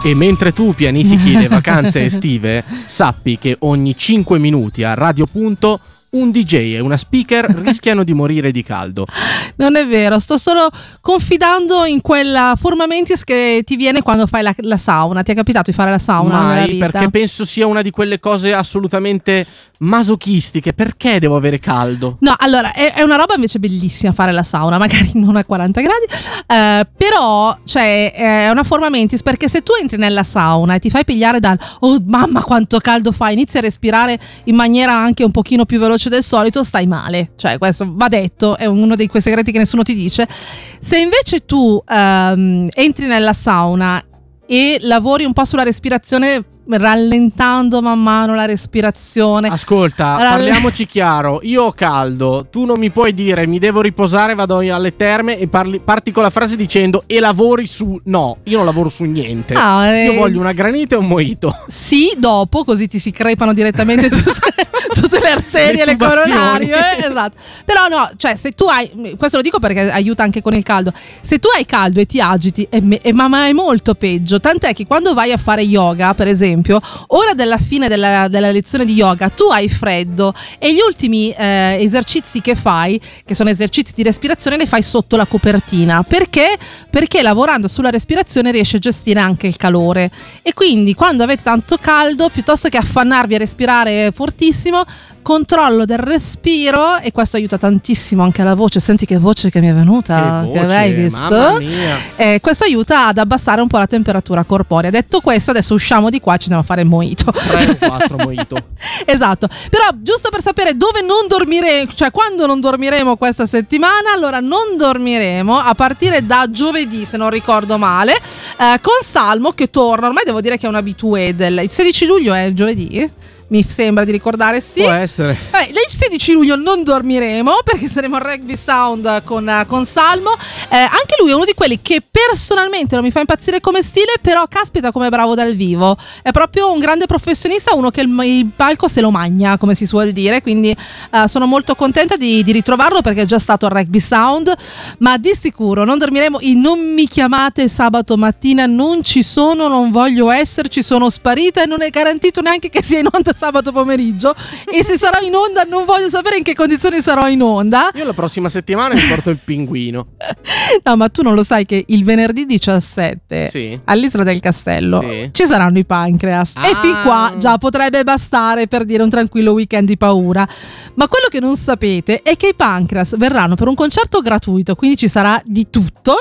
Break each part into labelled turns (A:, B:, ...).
A: E mentre tu pianifichi le vacanze estive, sappi che ogni 5 minuti a Radio Punto un DJ e una speaker rischiano di morire di caldo.
B: Non è vero, sto solo confidando in quella forma mentis che ti viene quando fai la sauna. Ti è capitato di fare la sauna nella
A: Mai,
B: vita?
A: perché penso sia una di quelle cose assolutamente masochistiche. Perché devo avere caldo?
B: No, allora, è una roba invece bellissima fare la sauna, magari non a 40 gradi, però cioè, è una forma mentis, perché se tu entri nella sauna e ti fai pigliare dal oh mamma quanto caldo fa, inizi a respirare in maniera anche un pochino più veloce del solito, stai male. Cioè, questo va detto, è uno di quei segreti che nessuno ti dice. Se invece tu entri nella sauna e lavori un po' sulla respirazione, rallentando man mano la respirazione.
A: Ascolta, parliamoci chiaro. Io ho caldo, tu non mi puoi dire mi devo riposare, vado alle terme e parti con la frase dicendo e lavori su... No, io non lavoro su niente. Io voglio una granita e un mojito.
B: Sì, dopo, così ti si crepano direttamente tutte le arterie e le coronarie. Esatto. Però no, cioè se tu hai, questo lo dico perché aiuta anche con il caldo, se tu hai caldo e ti agiti ma è molto peggio. Tant'è che quando vai a fare yoga, per esempio, ora della fine della lezione di yoga tu hai freddo e gli ultimi esercizi che fai, che sono esercizi di respirazione, li fai sotto la copertina. Perché? Perché lavorando sulla respirazione riesci a gestire anche il calore, e quindi quando avete tanto caldo, piuttosto che affannarvi a respirare fortissimo, controllo del respiro, e questo aiuta tantissimo anche la voce. Senti che voce che mi è venuta,
A: che voce,
B: che avevi visto?
A: Mamma mia.
B: Questo aiuta ad abbassare un po' la temperatura corporea. Detto questo, adesso usciamo di qua, ci andiamo a fare il mojito.
A: 3 o 4 mojito.
B: Esatto. Però giusto per sapere dove non dormiremo, cioè quando non dormiremo questa settimana, allora non dormiremo a partire da giovedì, se non ricordo male, con Salmo che torna. Ormai devo dire che è un abitué il 16 luglio è il giovedì? Mi sembra di ricordare, sì.
A: Può essere.
B: Il 16 luglio non dormiremo perché saremo al Rugby Sound con Salmo. Anche lui è uno di quelli che personalmente non mi fa impazzire come stile, però caspita come è bravo dal vivo. È proprio un grande professionista, uno che il palco se lo magna, come si suol dire. Quindi sono molto contenta di ritrovarlo, perché è già stato al Rugby Sound. Ma di sicuro non dormiremo. Non mi chiamate sabato mattina, non ci sono, non voglio esserci, sono sparita e non è garantito neanche che sia in onda sabato pomeriggio, e se sarò in onda non voglio sapere in che condizioni sarò in onda.
A: Io la prossima settimana mi porto il pinguino.
B: No, ma tu non lo sai che il venerdì 17
A: sì,
B: all'Isola del Castello
A: sì,
B: ci saranno i Pancreas, e fin qua già potrebbe bastare per dire un tranquillo weekend di paura. Ma quello che non sapete è che i Pancreas verranno per un concerto gratuito, quindi ci sarà di tutto,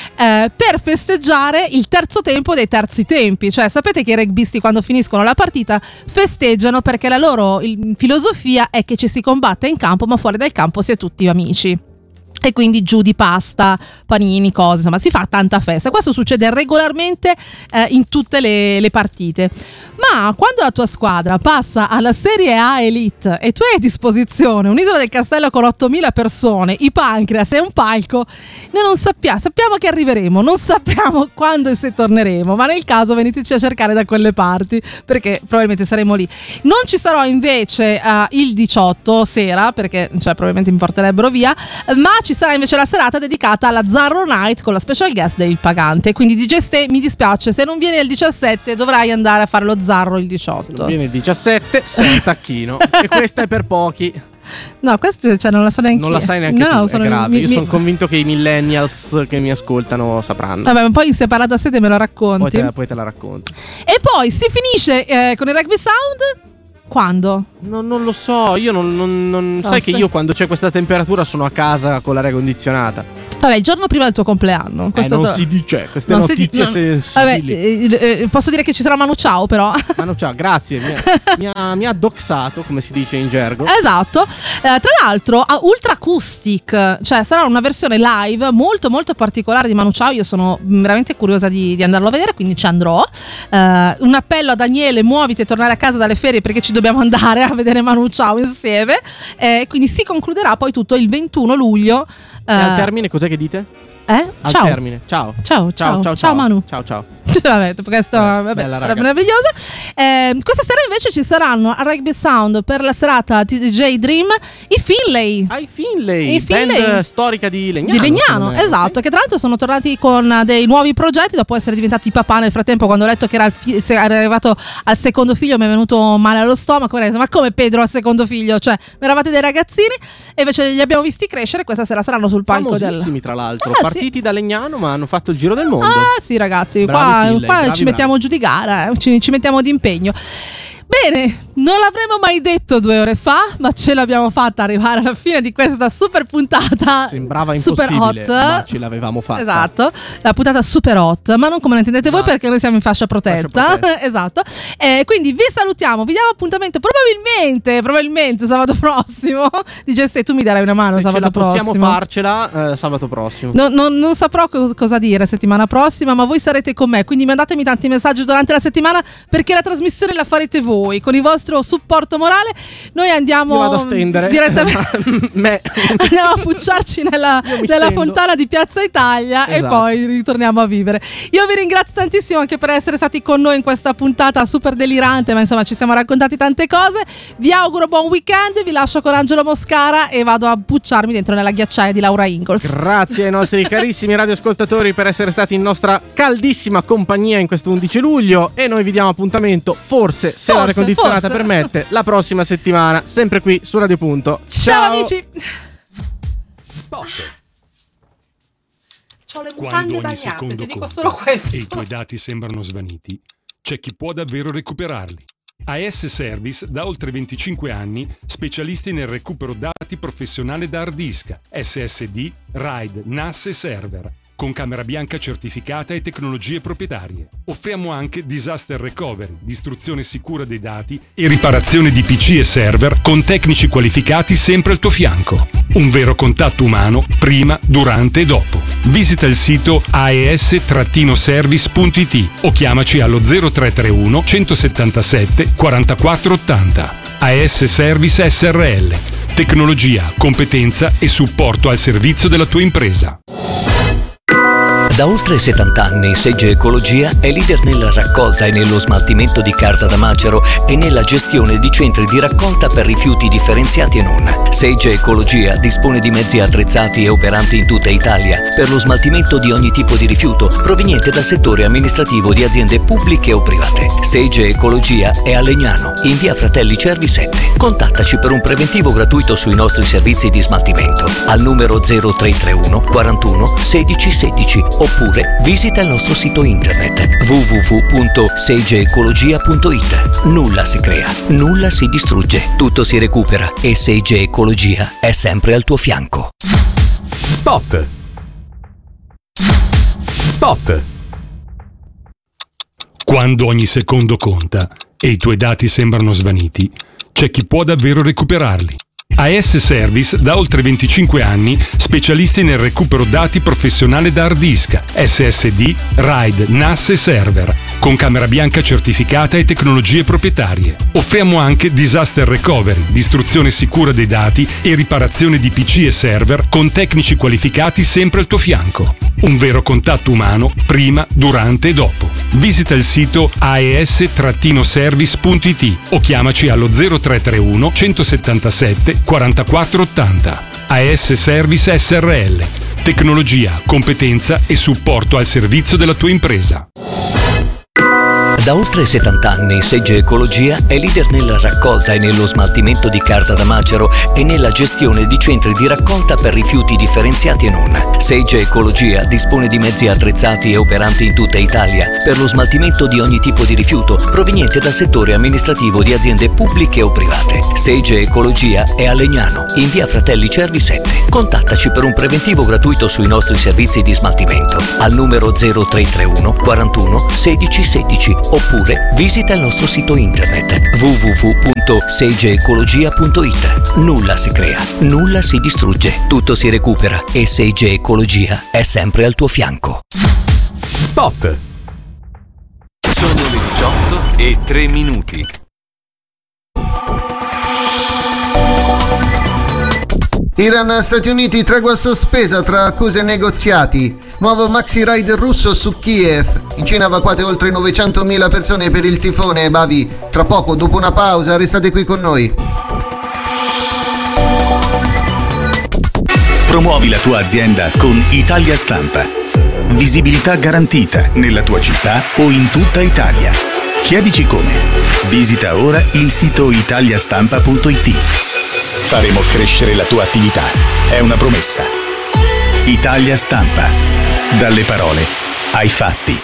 B: per festeggiare il terzo tempo dei terzi tempi. Cioè, sapete che i rugbisti quando finiscono la partita festeggiano, perché la loro filosofia è che ci si combatte in campo, ma fuori dal campo si è tutti amici. E quindi giù di pasta, panini, cose, insomma si fa tanta festa. Questo succede regolarmente in tutte le partite. Ma quando la tua squadra passa alla Serie A Elite e tu hai a disposizione un'isola del Castello con 8.000 persone, i Pancreas e un palco, noi non sappiamo che arriveremo, non sappiamo quando e se torneremo, ma nel caso veniteci a cercare da quelle parti, perché probabilmente saremo lì. Non ci sarò invece il 18 sera, perché probabilmente mi porterebbero via, ma ci sarà invece la serata dedicata alla Zarro Night con la special guest del Pagante. Quindi DJ Ste, mi dispiace, se non viene il 17 dovrai andare a fare lo Zarro il 18.
A: Se viene il 17 sei un tacchino. E questa è per pochi.
B: No, questo non la so neanche.
A: Non la sai neanche tu, è grave. Io sono convinto che i millennials che mi ascoltano sapranno.
B: Vabbè, ma poi in separata sede me lo racconti.
A: Poi te la racconto.
B: E poi si finisce con il Rugby Sound. Quando?
A: Non lo so, io non sai che io quando c'è questa temperatura sono a casa con l'aria condizionata.
B: Vabbè, il giorno prima del tuo compleanno.
A: Non si dice, queste notizie sensibili.
B: Vabbè, posso dire che ci sarà Manu Ciao, però.
A: Manu Ciao, grazie, mi ha doxato, come si dice in gergo.
B: Esatto. Tra l'altro a Ultra Acoustic, cioè sarà una versione live molto molto particolare di Manu Ciao. Io sono veramente curiosa di andarlo a vedere, quindi ci andrò. Un appello a Daniele: muoviti e tornare a casa dalle ferie, perché ci dobbiamo andare a vedere Manu Ciao insieme. Quindi si concluderà poi tutto il 21 luglio.
A: E al termine cos'è che dite? Al
B: Ciao.
A: termine. Ciao
B: Manu.
A: Ciao.
B: Vabbè, questo era meraviglioso. Questa sera invece ci saranno a Rugby Sound per la serata DJ Dream i Finlay.
A: I Finlay, band storica di Legnano.
B: Esatto, che tra l'altro sono tornati con dei nuovi progetti dopo essere diventati papà. Nel frattempo, quando ho letto che era arrivato al secondo figlio, mi è venuto male allo stomaco. Ma come Pedro al secondo figlio? Cioè, eravate dei ragazzini e invece li abbiamo visti crescere. Questa sera saranno sul palco
A: famosissimi tra l'altro, partiti da Legnano ma hanno fatto il giro del mondo.
B: Sì ragazzi, qua ci mettiamo giù di gara, ci mettiamo di impegno. Bene, non l'avremmo mai detto 2 ore fa, ma ce l'abbiamo fatta arrivare alla fine di questa super puntata.
A: Sembrava
B: super
A: impossibile,
B: hot,
A: ma ce l'avevamo fatta.
B: Esatto, la puntata super hot, ma non come la intendete voi, perché noi siamo in fascia protetta. Esatto. Quindi vi salutiamo, vi diamo appuntamento probabilmente sabato prossimo. DJ Stay, tu mi darai una mano sabato prossimo.
A: Possiamo farcela sabato prossimo.
B: Non saprò cosa dire settimana prossima, ma voi sarete con me, quindi mandatemi tanti messaggi durante la settimana, perché la trasmissione la farete voi con il vostro supporto morale. Noi andiamo
A: a stendere
B: direttamente andiamo a pucciarci nella fontana di Piazza Italia, esatto. E poi ritorniamo a vivere. Io vi ringrazio tantissimo anche per essere stati con noi in questa puntata super delirante, ma insomma ci siamo raccontati tante cose. Vi auguro buon weekend, vi lascio con Angelo Moscara e vado a pucciarmi dentro nella ghiacciaia di Laura Ingalls. Grazie ai nostri carissimi radioascoltatori per essere stati in nostra caldissima compagnia in questo 11 luglio e noi vi diamo appuntamento, forse se l'aria condizionata permette, la prossima settimana, sempre qui su Radio Punto. Ciao amici. Spot.
C: Quando ogni secondo conta e i tuoi dati sembrano svaniti, c'è chi può davvero recuperarli. AS Service da oltre 25 anni, specialisti nel recupero dati professionale da hard disk, SSD, RAID, NAS e server, con camera bianca certificata e tecnologie proprietarie. Offriamo anche disaster recovery, distruzione sicura dei dati e riparazione di PC e server con tecnici qualificati sempre al tuo fianco. Un vero contatto umano prima, durante e dopo. Visita il sito aes-service.it o chiamaci allo 0331 177 44 80. AS Service SRL. Tecnologia, competenza e supporto al servizio della tua impresa.
D: Da oltre 70 anni Sage Ecologia è leader nella raccolta e nello smaltimento di carta da macero e nella gestione di centri di raccolta per rifiuti differenziati e non. Sage Ecologia dispone di mezzi attrezzati e operanti in tutta Italia per lo smaltimento di ogni tipo di rifiuto proveniente dal settore amministrativo di aziende pubbliche o private. Sage Ecologia è a Legnano, in via Fratelli Cervi 7. Contattaci per un preventivo gratuito sui nostri servizi di smaltimento al numero 0331 41 16 16 oppure visita il nostro sito internet www.sageecologia.it. Nulla si crea, nulla si distrugge, tutto si recupera e Sage Ecologia è sempre al tuo fianco.
E: Spot.
C: Quando ogni secondo conta e i tuoi dati sembrano svaniti, c'è chi può davvero recuperarli. AS Service da oltre 25 anni, specialisti nel recupero dati professionale da hard disk, SSD, RAID, NAS e server, con camera bianca certificata e tecnologie proprietarie. Offriamo anche disaster recovery, distruzione sicura dei dati e riparazione di PC e server con tecnici qualificati sempre al tuo fianco. Un vero contatto umano prima, durante e dopo. Visita il sito aes-service.it o chiamaci allo 0331 177 44 80. AS Service SRL. Tecnologia, competenza e supporto al servizio della tua impresa.
D: Da oltre 70 anni Sage Ecologia è leader nella raccolta e nello smaltimento di carta da macero e nella gestione di centri di raccolta per rifiuti differenziati e non. Sage Ecologia dispone di mezzi attrezzati e operanti in tutta Italia per lo smaltimento di ogni tipo di rifiuto proveniente dal settore amministrativo di aziende pubbliche o private. Sage Ecologia è a Legnano, in via Fratelli Cervi 7. Contattaci per un preventivo gratuito sui nostri servizi di smaltimento al numero 0331 41 16 16 oppure visita il nostro sito internet www.sageecologia.it. Nulla si crea, nulla si distrugge, tutto si recupera e Sage Ecologia è sempre al tuo fianco.
E: Spot.
F: Sono le 18:03.
G: Iran-Stati Uniti, tregua sospesa tra accuse e negoziati. Nuovo maxi raid russo su Kiev. In Cina evacuate oltre 900.000 persone per il tifone Bavi. Tra poco, dopo una pausa, restate qui con noi.
H: Promuovi la tua azienda con Italia Stampa. Visibilità garantita nella tua città o in tutta Italia. Chiedici come. Visita ora il sito italiastampa.it. Faremo crescere la tua attività. È una promessa. Italia Stampa. Dalle parole ai fatti.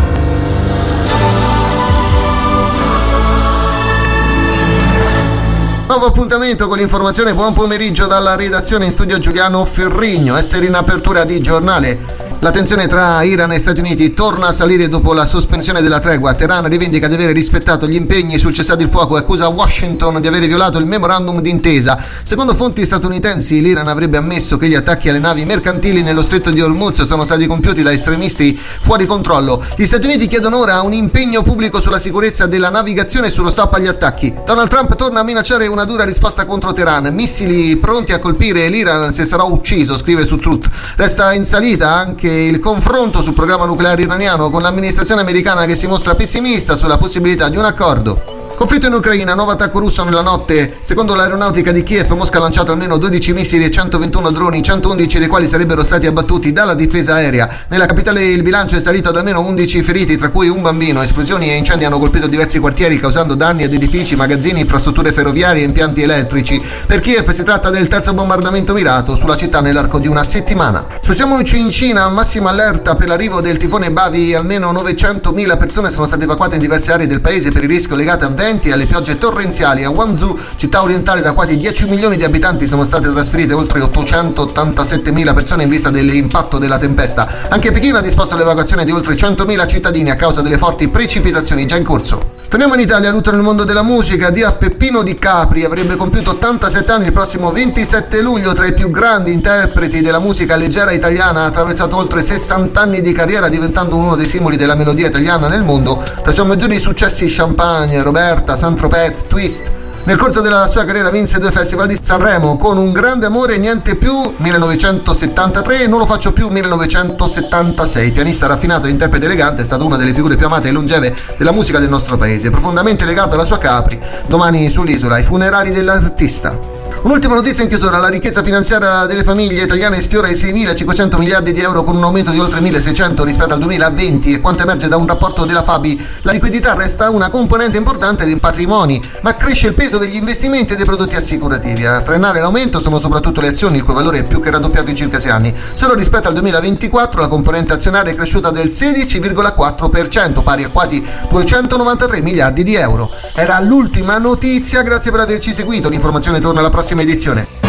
G: Nuovo appuntamento con l'informazione. Buon pomeriggio dalla redazione, in studio Giuliano Ferrigno. Esteri in apertura di giornale. La tensione tra Iran e Stati Uniti torna a salire dopo la sospensione della tregua. Teheran rivendica di avere rispettato gli impegni sul cessate il fuoco e accusa Washington di avere violato il memorandum d'intesa. Secondo fonti statunitensi, l'Iran avrebbe ammesso che gli attacchi alle navi mercantili nello stretto di Hormuz sono stati compiuti da estremisti fuori controllo. Gli Stati Uniti chiedono ora un impegno pubblico sulla sicurezza della navigazione e sullo stop agli attacchi. Donald Trump torna a minacciare una dura risposta contro Teheran. Missili pronti a colpire l'Iran se sarà ucciso, scrive su Truth. Resta in salita anche il confronto sul programma nucleare iraniano, con l'amministrazione americana che si mostra pessimista sulla possibilità di un accordo. Conflitto in Ucraina, nuovo attacco russo nella notte. Secondo l'aeronautica di Kiev, Mosca ha lanciato almeno 12 missili e 121 droni, 111 dei quali sarebbero stati abbattuti dalla difesa aerea. Nella capitale il bilancio è salito ad almeno 11 feriti, tra cui un bambino. Esplosioni e incendi hanno colpito diversi quartieri, causando danni ad edifici, magazzini, infrastrutture ferroviarie e impianti elettrici. Per Kiev si tratta del terzo bombardamento mirato sulla città nell'arco di una settimana. Spostiamoci in Cina, massima allerta per l'arrivo del tifone Bavi. Almeno 900.000 persone sono state evacuate in diverse aree del paese per il rischio legato a venti e alle piogge torrenziali. A Guangzhou, città orientale da quasi 10 milioni di abitanti, sono state trasferite oltre 887.000 persone in vista dell'impatto della tempesta. Anche Pechino ha disposto l'evacuazione di oltre 100.000 cittadini a causa delle forti precipitazioni già in corso. Torniamo in Italia, lutto nel mondo della musica. Addio a Peppino Di Capri, avrebbe compiuto 87 anni il prossimo 27 luglio, tra i più grandi interpreti della musica leggera italiana. Ha attraversato oltre 60 anni di carriera, diventando uno dei simboli della melodia italiana nel mondo. Tra i suoi maggiori successi Champagne, Roberta, Saint-Tropez, Twist. Nel corso della sua carriera vinse 2 festival di Sanremo, con Un grande amore e niente più 1973 e Non lo faccio più 1976. Pianista raffinato e interprete elegante, è stato una delle figure più amate e longeve della musica del nostro paese, profondamente legato alla sua Capri. Domani sull'isola, i funerali dell'artista. Un'ultima notizia in chiusura: la ricchezza finanziaria delle famiglie italiane sfiora i 6.500 miliardi di euro, con un aumento di oltre 1.600 rispetto al 2020, e quanto emerge da un rapporto della Fabi, la liquidità resta una componente importante dei patrimoni, ma cresce il peso degli investimenti e dei prodotti assicurativi. A trainare l'aumento sono soprattutto le azioni, il cui valore è più che raddoppiato in circa 6 anni. Solo rispetto al 2024 la componente azionaria è cresciuta del 16,4%, pari a quasi 293 miliardi di euro. Era l'ultima notizia, grazie per averci seguito. L'informazione torna alla prossima edizione.